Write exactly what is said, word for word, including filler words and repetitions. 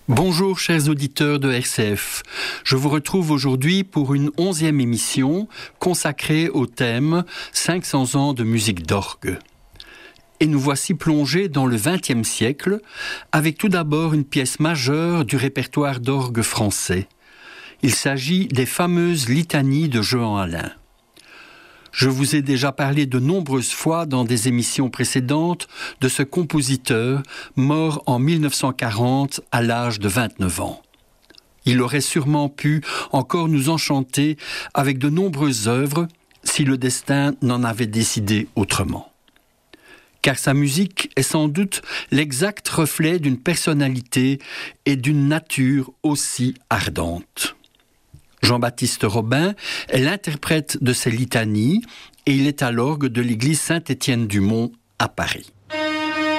Bonjour chers auditeurs de R C F, je vous retrouve aujourd'hui pour une onzième émission consacrée au thème cinq cents ans de musique d'orgue. Et nous voici plongés dans le vingtième siècle avec tout d'abord une pièce majeure du répertoire d'orgue français. Il s'agit des fameuses litanies de Jehan Alain. Je vous ai déjà parlé de nombreuses fois dans des émissions précédentes de ce compositeur mort en mille neuf cent quarante à l'âge de vingt-neuf ans. Il aurait sûrement pu encore nous enchanter avec de nombreuses œuvres si le destin n'en avait décidé autrement. Car sa musique est sans doute l'exact reflet d'une personnalité et d'une nature aussi ardente. Jean-Baptiste Robin est l'interprète de ces litanies et il est à l'orgue de l'église Saint-Étienne-du-Mont à Paris.